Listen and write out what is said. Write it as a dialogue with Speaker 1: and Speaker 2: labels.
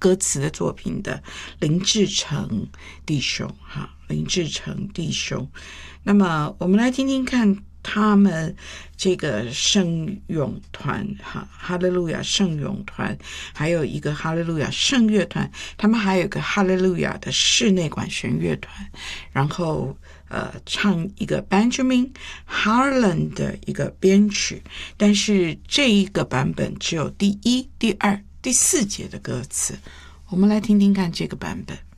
Speaker 1: 歌词的作品的林志成弟兄林志成弟兄。那么我们来听听看他们这个圣咏团哈利路亚圣咏团，还有一个哈利路亚圣乐团，他们还有一个哈利路亚的室内管弦乐团，然后唱一个 Benjamin Harlan 的一个编曲，但是这一个版本只有第1、第2、第4节的歌词。我们来听听看这个版本。